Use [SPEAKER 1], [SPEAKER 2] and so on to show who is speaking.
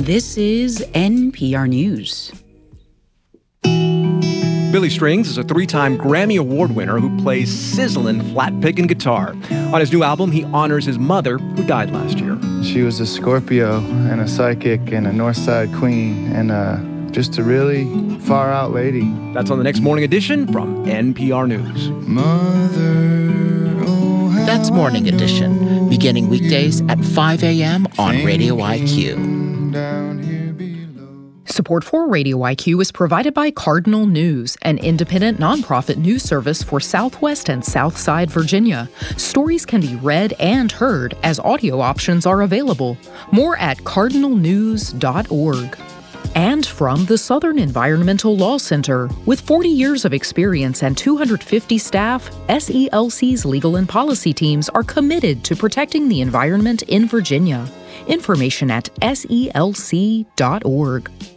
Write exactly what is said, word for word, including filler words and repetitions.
[SPEAKER 1] This is N P R News.
[SPEAKER 2] Billy Strings is a three-time Grammy Award winner who plays sizzling flat picking guitar. On his new album, he honors his mother, who died last year.
[SPEAKER 3] She was a Scorpio and a psychic and a Northside queen and uh, just a really far-out lady.
[SPEAKER 2] That's on the next Morning Edition from N P R News.
[SPEAKER 3] Mother, oh,
[SPEAKER 4] That's Morning Edition, beginning weekdays at five a.m. on Radio I Q.
[SPEAKER 5] Support for Radio I Q is provided by Cardinal News, an independent nonprofit news service for Southwest and Southside Virginia. Stories can be read and heard as audio options are available. More at cardinal news dot org. And from the Southern Environmental Law Center. With forty years of experience and two hundred fifty staff, S E L C's legal and policy teams are committed to protecting the environment in Virginia. Information at S E L C dot org.